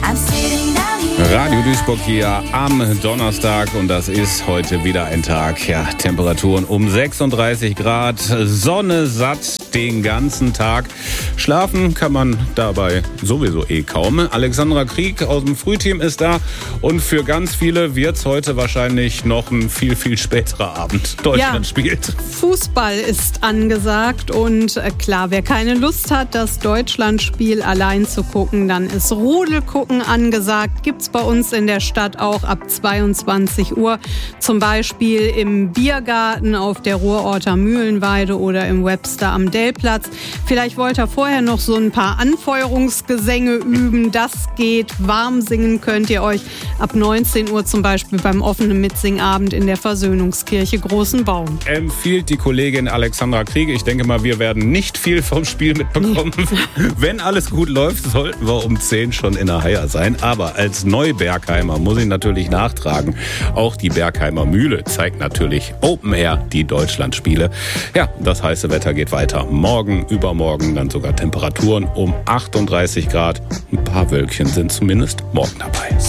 Radio Duisburg hier am Donnerstag und das ist heute wieder ein Tag. Ja, Temperaturen um 36 Grad, Sonne satt den ganzen Tag. Schlafen kann man dabei sowieso kaum. Alexandra Krieg aus dem Frühteam ist da und für ganz viele wird es heute wahrscheinlich noch ein viel, viel späterer Abend. Deutschland spielt. Fußball ist angesagt und klar, wer keine Lust hat, das Deutschlandspiel allein zu gucken, dann ist Rudelgucken angesagt. Gibt's bei uns in der Stadt auch ab 22 Uhr, zum Beispiel im Biergarten auf der Ruhrorter Mühlenweide oder im Webster am Dellplatz. Vielleicht wollt ihr vorher noch so ein paar Anfeuerungsgesänge üben. Das geht. Warm singen könnt ihr euch ab 19 Uhr zum Beispiel beim offenen Mitsingabend in der Versöhnungskirche Großen Baum. Empfiehlt die Kollegin Alexandra Krieg. Ich denke mal, wir werden nicht viel vom Spiel mitbekommen. Wenn alles gut läuft, sollten wir um 10 schon in der Haia sein. Aber als Neubergheimer muss ich natürlich nachtragen. Auch die Bergheimer Mühle zeigt natürlich Open Air die Deutschlandspiele. Ja, das heiße Wetter geht weiter. Morgen, übermorgen dann sogar Temperaturen um 38 Grad. Ein paar Wölkchen sind zumindest morgen dabei.